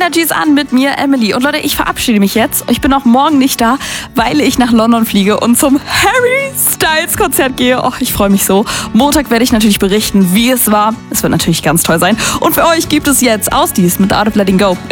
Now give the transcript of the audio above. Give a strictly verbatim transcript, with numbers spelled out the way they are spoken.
Energy ist an mit mir, Emily. Und Leute, ich verabschiede mich jetzt. Ich bin auch morgen nicht da, weil ich nach London fliege und zum Harry Styles Konzert gehe. Oh, ich freue mich so. Montag werde ich natürlich berichten, wie es war. Es wird natürlich ganz toll sein. Und für euch gibt es jetzt Ausdies mit The Art of Letting Go.